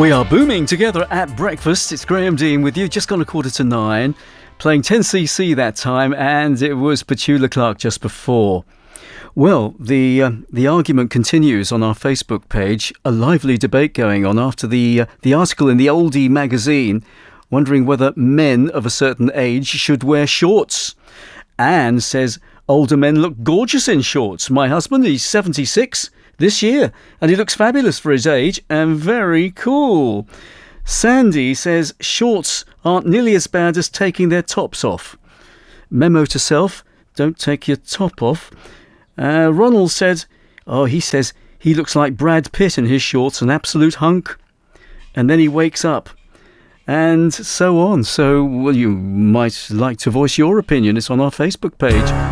We are booming together at breakfast. It's Graham Dean with you, just gone 9:15, playing 10cc that time, and it was Petula Clark just before. Well, the argument continues on our Facebook page. A lively debate going on after the article in the Oldie magazine, wondering whether men of a certain age should wear shorts. Anne says, older men look gorgeous in shorts. My husband, he's 76 this year, and he looks fabulous for his age and very cool. Sandy says shorts aren't nearly as bad as taking their tops off. Memo to self, don't take your top off. Ronald said, he says he looks like Brad Pitt in his shorts, an absolute hunk. And then he wakes up. And so on. So, well, you might like to voice your opinion. It's on our Facebook page.